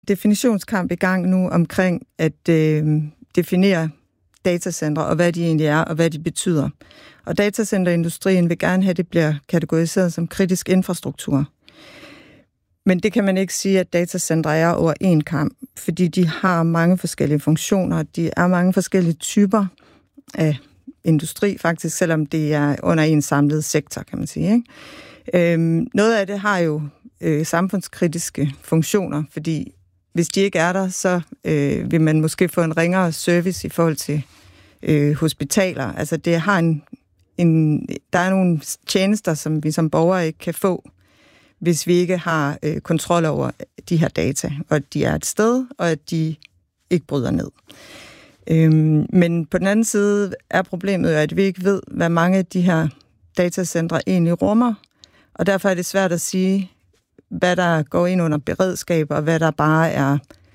definitionskamp i gang nu omkring at definere datacentre, og hvad de egentlig er, og hvad de betyder. Og datacenterindustrien vil gerne have, at det bliver kategoriseret som kritisk infrastruktur. Men det kan man ikke sige, at datacentre er over en kam, fordi de har mange forskellige funktioner. De er mange forskellige typer af industri, faktisk, selvom det er under en samlet sektor, kan man sige. Ikke? Noget af det har jo samfundskritiske funktioner, fordi hvis de ikke er der, så vil man måske få en ringere service i forhold til hospitaler. Altså det har der er nogle tjenester, som vi som borgere ikke kan få, hvis vi ikke har kontrol over de her data, og at de er et sted, og at de ikke bryder ned. Men på den anden side er problemet jo, at vi ikke ved, hvad mange af de her datacentre egentlig rummer, og derfor er det svært at sige, hvad der går ind under beredskab, og hvad der bare er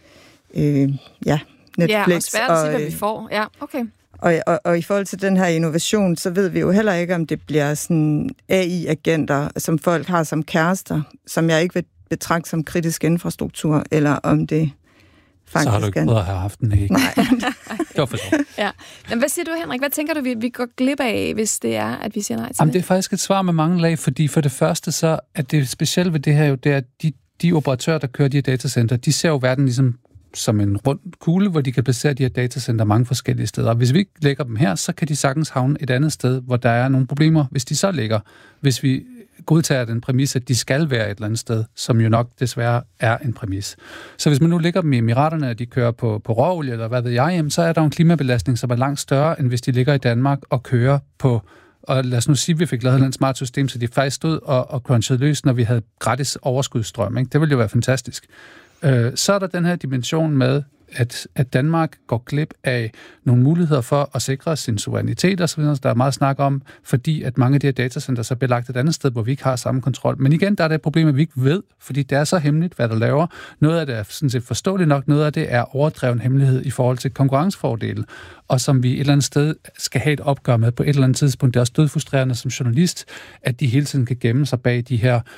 Netflix. Ja, og svært at sige, hvad vi får. Ja, okay. Og i forhold til den her innovation, så ved vi jo heller ikke, om det bliver sådan AI-agenter, som folk har som kærester, som jeg ikke vil betragte som kritisk infrastruktur, eller om det faktisk... Så har du ikke prøvet at have haft den, ikke? Nej. Det var for så. Ja. Men hvad siger du, Henrik? Hvad tænker du, vi går glip af, hvis det er, at vi siger nej til det? Det er faktisk et svar med mange lag, fordi for det første så, at det specielle ved det her jo, det er, at de operatører, der kører de her datacenter, de ser jo verden ligesom som en rund kugle, hvor de kan placere de her datacenter mange forskellige steder. Og hvis vi ikke lægger dem her, så kan de sagtens havne et andet sted, hvor der er nogle problemer, hvis de så ligger. Hvis vi godtager den præmis, at de skal være et eller andet sted, som jo nok desværre er en præmis. Så hvis man nu lægger dem i Emiraterne, og de kører på råolie, eller hvad ved jeg, så er der en klimabelastning, som er langt større, end hvis de ligger i Danmark og kører på. Og lad os nu sige, at vi fik lavet et smart system, så de faktisk stod og crunchede løs, når vi havde gratis overskudsstrøm. Ikke? Det ville jo være fantastisk. Så er der den her dimension med, at Danmark går glip af nogle muligheder for at sikre sin suverænitet og så videre, der er meget snak om, fordi at mange af de her datacenter så er belagt et andet sted, hvor vi ikke har samme kontrol. Men igen, der er det et problem, at vi ikke ved, fordi det er så hemmeligt, hvad der laver. Noget af det er sådan set forståeligt nok, noget af det er overdreven hemmelighed i forhold til konkurrencefordele, og som vi et eller andet sted skal have et opgør med på et eller andet tidspunkt. Det er også dødfrustrerende som journalist, at de hele tiden kan gemme sig bag de her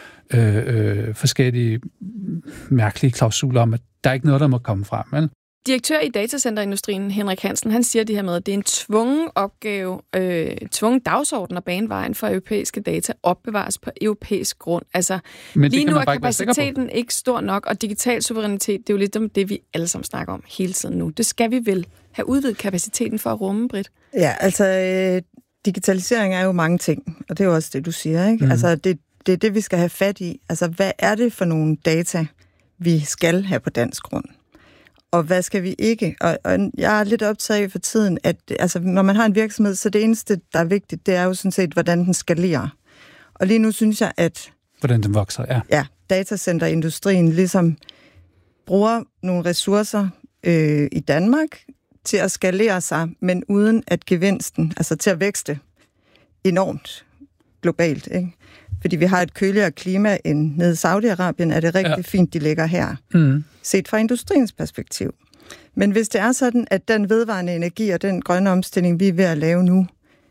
forskellige mærkelige klausuler om, at der er ikke noget, der må komme frem. Vel? Direktør i datacenterindustrien, Henrik Hansen, han siger det her med, at det er en tvungen opgave, tvungen dagsorden at banevejen for europæiske data opbevares på europæisk grund. Altså, lige nu er kapaciteten ikke stor nok, og digital suverænitet, det er jo lidt om det, vi alle sammen snakker om hele tiden nu. Det skal vi vel have udvidet kapaciteten for at rumme, Britt? Ja, altså digitalisering er jo mange ting, og det er jo også det, du siger, ikke? Altså, det er det, vi skal have fat i. Altså, hvad er det for nogle data, vi skal have på dansk grund? Og hvad skal vi ikke? Og jeg er lidt optaget af for tiden, at altså, når man har en virksomhed, så det eneste, der er vigtigt, det er jo sådan set, hvordan den skalerer. Og lige nu synes jeg, at... Hvordan den vokser, ja. Ja, datacenterindustrien ligesom bruger nogle ressourcer i Danmark til at skalere sig, men uden at gevinsten, altså til at vækste enormt globalt, ikke? Fordi vi har et køligere klima end nede i Saudi-Arabien, er det rigtig fint, de ligger her. Set fra industriens perspektiv. Men hvis det er sådan, at den vedvarende energi og den grønne omstilling, vi er ved at lave nu,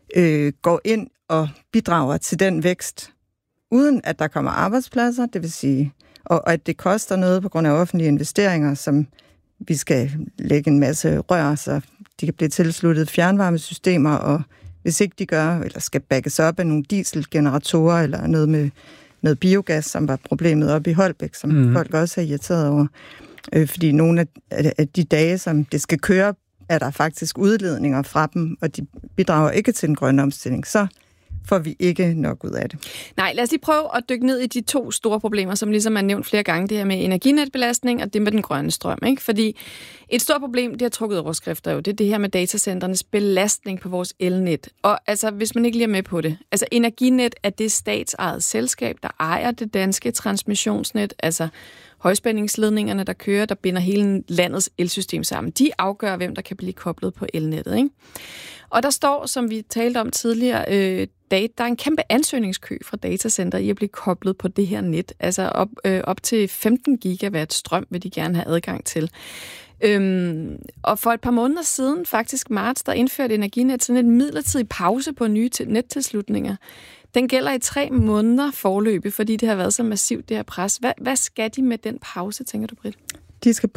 går ind og bidrager til den vækst, uden at der kommer arbejdspladser, det vil sige, og at det koster noget på grund af offentlige investeringer, som vi skal lægge en masse rør, så de kan blive tilsluttet fjernvarmesystemer, og hvis ikke de gør, eller skal backes op af nogle dieselgeneratorer, eller noget med noget biogas, som var problemet oppe i Holbæk, som folk også er irriteret over. Fordi nogle af de dage, som det skal køre, er der faktisk udledninger fra dem, og de bidrager ikke til den grønne omstilling. Så får vi ikke nok ud af det. Nej, lad os lige prøve at dykke ned i de to store problemer, som ligesom er nævnt flere gange, det her med energinetbelastning og det med den grønne strøm, ikke? Fordi et stort problem, det har trukket overskrifter jo, det er det her med datacenternes belastning på vores elnet. Og altså, hvis man ikke lige er med på det, altså Energinet er det statsejet selskab, der ejer det danske transmissionsnet, altså højspændingsledningerne, der kører, der binder hele landets elsystem sammen. De afgør, hvem der kan blive koblet på elnettet, ikke? Og der står, som vi talte om tidligere, der er en kæmpe ansøgningskø fra datacenter i at blive koblet på det her net. Altså op til 15 gigawatt strøm vil de gerne have adgang til. Og for et par måneder siden, faktisk marts, der indførte Energinet sådan en midlertidig pause på nye nettilslutninger. Den gælder i 3 måneder forløbig, fordi det har været så massivt, det her pres. Hvad skal de med den pause, tænker du, Britt? de skal